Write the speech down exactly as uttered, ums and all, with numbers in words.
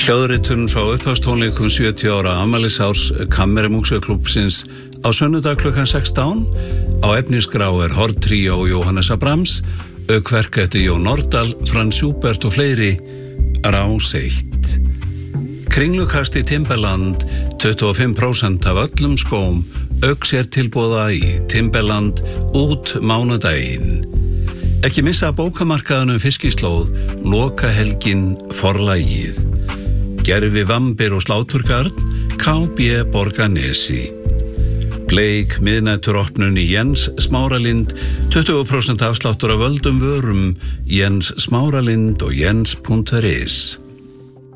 Hljóðritun frá upphafstónleikum sjötíu ára afmælisárs Kammermúsíkklúbbsins á sunnudag klukkan sextán. Á efnisgrá er horntríó Jóhannesar Brahms, aukverk eftir Jón Nordal, Franz Schubert og fleiri. Rás eitt. Kringlukast í Timberland, tuttugu og fimm prósent af öllum skóm, auks er tilboða í Timberland út mánudaginn. Ekki missa bókamarkaðunum Fiskislóð, lokahelgin Forlagið. Gervi Vambir og Sláturgarn, K B Borgarnesi. Bleik miðnætturopnun í Jens Smáralind, tuttugu prósent afsláttur af völdum vörum, Jens Smáralind og jens punktur is.